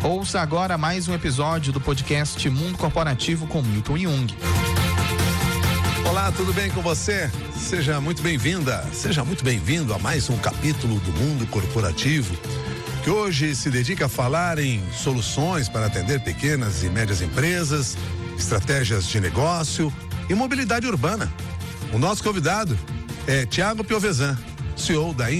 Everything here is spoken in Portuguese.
Ouça agora mais um episódio do podcast Mundo Corporativo com Milton Jung. Olá, tudo bem com você? Seja muito bem-vinda, seja muito bem-vindo a mais um capítulo do Mundo Corporativo, que hoje se dedica a falar em soluções para atender pequenas e médias empresas, estratégias de negócio e mobilidade urbana. O nosso convidado é Thiago Piovesan, CEO da